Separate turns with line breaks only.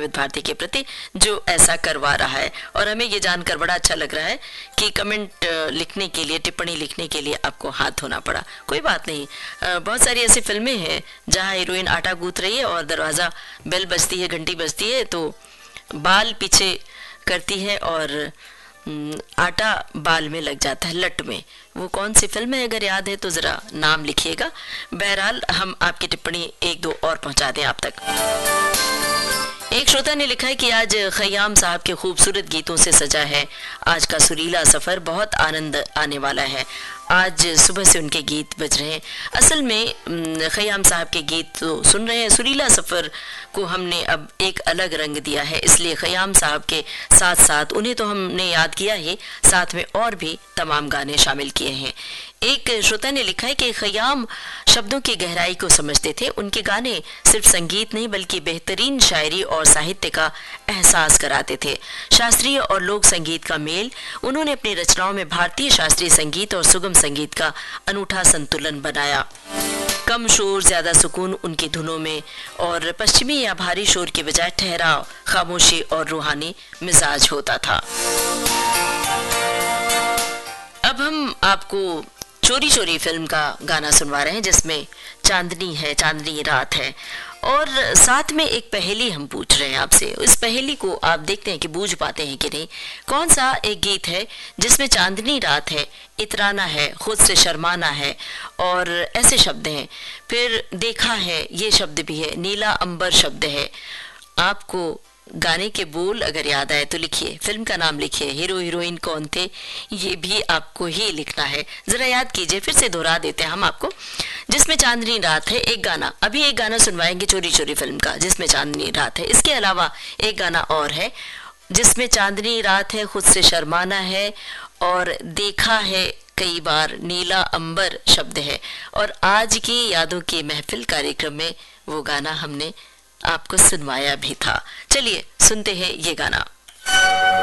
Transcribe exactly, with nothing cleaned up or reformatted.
विविध भारती के प्रति जो ऐसा करवा रहा है। और हमें ये जानकर बड़ा अच्छा लग रहा है कि कमेंट लिखने के लिए, टिप्पणी लिखने के लिए आपको हाथ धोना पड़ा। कोई बात नहीं, बहुत सारी ऐसी फिल्में हैं जहाँ हीरोइन आटा गूंथ रही है और दरवाज़ा बेल बजती है, घंटी बजती है तो बाल पीछे करती है और आटा बाल में लग जाता है, लट में। वो कौन सी फिल्म है, अगर याद है तो ज़रा नाम लिखिएगा। बहरहाल हम आपकी टिप्पणी एक दो और पहुंचा दें आप तक। एक श्रोता ने लिखा है कि आज खयाम साहब के खूबसूरत गीतों से सजा है आज का सुरीला सफ़र, बहुत आनंद आने वाला है। आज सुबह से उनके गीत बज रहे हैं। असल में खयाम साहब के गीत तो सुन रहे हैं, सुरीला सफ़र को हमने अब एक अलग रंग दिया है, इसलिए खयाम साहब के साथ साथ उन्हें तो हमने याद किया ही, साथ में और भी तमाम गाने शामिल किए हैं। एक श्रोता ने लिखा है कि खयाम शब्दों की गहराई को समझते थे, उनके गाने सिर्फ संगीत नहीं बल्कि बेहतरीन शायरी और साहित्य का एहसास कराते थे। शास्त्रीय और लोक संगीत का मेल, उन्होंने अपनी रचनाओं में भारतीय शास्त्रीय संगीत और सुगम संगीत का अनूठा संतुलन बनाया। कम शोर, ज्यादा सुकून उनकी धुनों में, और पश्चिमी या भारी शोर के बजाय ठहराव, खामोशी और रूहानी मिजाज होता था। अब हम आपको चोरी चोरी फिल्म का गाना सुनवा रहे हैं जिसमें चांदनी है, चांदनी रात है, और साथ में एक पहेली हम पूछ रहे हैं आपसे। इस पहेली को आप देखते हैं कि बूझ पाते हैं कि नहीं। कौन सा एक गीत है जिसमें चांदनी रात है, इतराना है, खुद से शर्माना है और ऐसे शब्द हैं, फिर देखा है ये शब्द भी है, नीला अंबर शब्द है। आपको गाने के बोल अगर याद आए तो लिखिए, फिल्म का नाम लिखिए, हीरो हीरोइन कौन थे ये भी आपको ही लिखना है। जरा याद कीजिए, फिर से दोहरा देते हैं हम आपको। जिसमें चांदनी रात है, एक गाना, अभी एक गाना सुनवाएंगे चोरी चोरी फिल्म का जिसमें चांदनी रात है। इसके अलावा एक गाना और है जिसमें चांदनी रात है, खुद से शर्माना है और देखा है कई बार, नीला अंबर शब्द है। और आज की यादों की महफिल कार्यक्रम में वो गाना हमने आपको सुनवाया भी था। चलिए सुनते हैं ये गाना।